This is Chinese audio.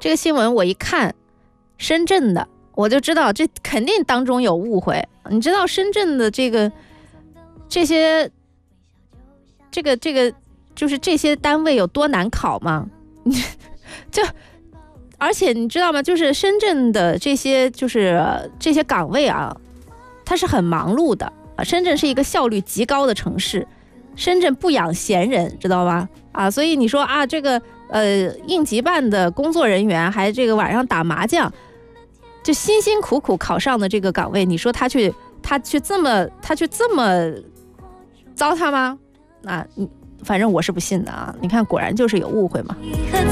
这个新闻我一看，深圳的，我就知道这肯定当中有误会。你知道深圳的这个就是这些单位有多难考吗？而且你知道吗？就是深圳的这些岗位啊，它是很忙碌的啊。深圳是一个效率极高的城市，深圳不养闲人，知道吧？啊，所以你说啊，这个应急办的工作人员还这个晚上打麻将，就辛辛苦苦考上的这个岗位，你说他去这么糟蹋吗？啊，反正我是不信的啊。你看，果然就是有误会嘛。